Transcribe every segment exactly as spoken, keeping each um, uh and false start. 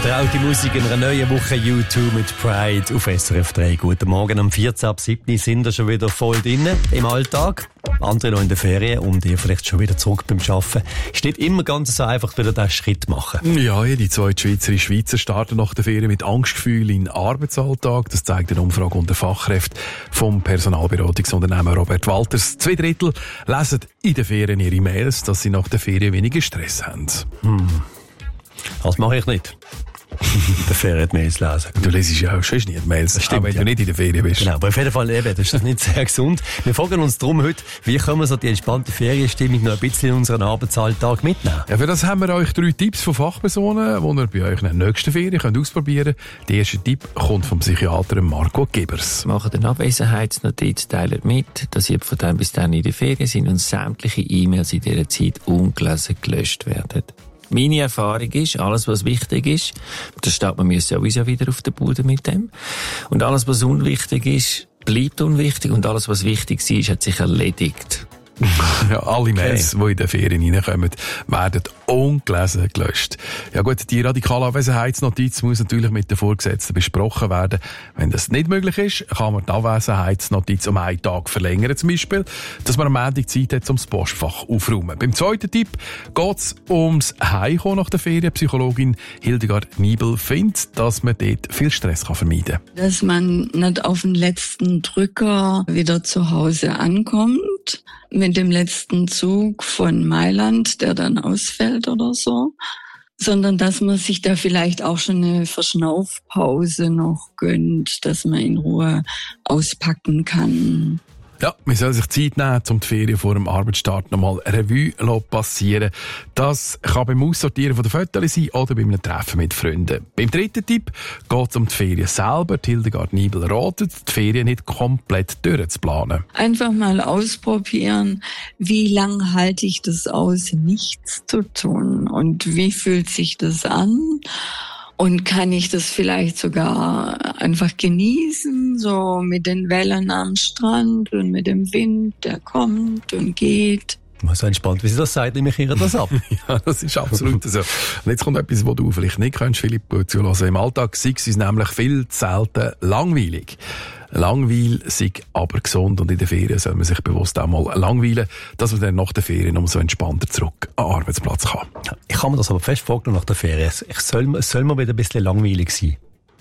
Vertraute Musik in einer neuen Woche U zwei mit Pride auf S R F drei. Guten Morgen, am vierzehn ab sieben sind wir schon wieder voll drin im Alltag. Andere noch in der Ferien und ihr vielleicht schon wieder zurück beim Arbeiten. Ist nicht immer ganz so einfach, wieder diesen Schritt machen. Ja, die zwei Schweizerinnen Schweizer starten nach der Ferien mit Angstgefühl in den Arbeitsalltag. Das zeigt eine Umfrage unter Fachkräften vom Personalberatungsunternehmen Robert Walters. Zwei Drittel lesen in den Ferien ihre Mails, dass sie nach der Ferien weniger Stress haben. Hm. Das mache ich nicht. In der Ferien die Mails lesen. Du lesest ja auch schon nie die Mails, das stimmt, auch wenn ja. du nicht in der Ferien bist. Genau, aber auf jeden Fall eben, das ist nicht sehr gesund. Wir fragen uns darum heute, wie können wir so die entspannte Ferienstimmung noch ein bisschen in unseren Arbeitsalltag mitnehmen? Ja, für das haben wir euch drei Tipps von Fachpersonen, die ihr bei euch in der nächsten Ferien könnt ausprobieren könnt. Der erste Tipp kommt vom Psychiater Marco Gebers. Machen eine Abwesenheitsnotiz, teilen mit, dass ihr von dann bis dann in der Ferien sind und sämtliche E-Mails in dieser Zeit ungelesen gelöscht werden. Meine Erfahrung ist, alles was wichtig ist, da steht man mir sowieso wieder auf der Bude mit dem. Und alles was unwichtig ist, bleibt unwichtig und alles was wichtig ist, hat sich erledigt. Ja, alle Mails, okay, die in den Ferien reinkommen, werden ungelesen gelöscht. Ja gut, die radikale Abwesenheitsnotiz muss natürlich mit den Vorgesetzten besprochen werden. Wenn das nicht möglich ist, kann man die Abwesenheitsnotiz um einen Tag verlängern, zum Beispiel, dass man am Ende Zeit hat, um das Postfach aufzuräumen. Beim zweiten Tipp geht es ums Heimkommen nach der Ferien. Psychologin Hildegard Niebel findet, dass man dort viel Stress kann vermeiden kann. Dass man nicht auf den letzten Drücker wieder zu Hause ankommt, mit dem letzten Zug von Mailand, der dann ausfällt oder so, sondern dass man sich da vielleicht auch schon eine Verschnaufpause noch gönnt, dass man in Ruhe auspacken kann. Ja, man soll sich Zeit nehmen, um die Ferien vor dem Arbeitsstart nochmal Revue passieren. Das kann beim Aussortieren von den Fotos sein oder bei einem Treffen mit Freunden. Beim dritten Tipp geht es um die Ferien selber. Die Hildegard Niebel ratet, die Ferien nicht komplett durchzuplanen. Einfach mal ausprobieren, wie lang halte ich das aus, nichts zu tun und wie fühlt sich das an? Und kann ich das vielleicht sogar einfach genießen, so mit den Wellen am Strand und mit dem Wind, der kommt und geht. Ich bin so entspannt, wie sie das sagt, nehme ich ihr das ab. Ja, das ist absolut so. Und jetzt kommt etwas, was du vielleicht nicht kannst, Philipp, gut zuhören. Im Alltag sei es nämlich viel zu selten langweilig. Langweil sei aber gesund und in den Ferien soll man sich bewusst auch mal langweilen, dass man dann nach der Ferien umso entspannter zurück an den Arbeitsplatz kann. Ich kann mir das aber fest vorgenommen nach der Ferien. Ich soll, es soll mir wieder ein bisschen langweilig sein.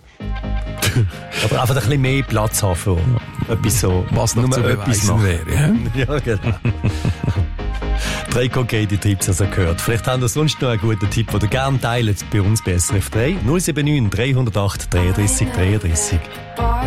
Aber einfach ein bisschen mehr Platz haben für etwas so, was noch zu beweisen wäre. Ja, genau. Drei konkrete Tipps, also gehört. Vielleicht habt ihr sonst noch einen guten Tipp, den ihr gerne teilt bei uns bei S R F drei. null sieben neun, drei null acht, dreiunddreißig dreiunddreißig.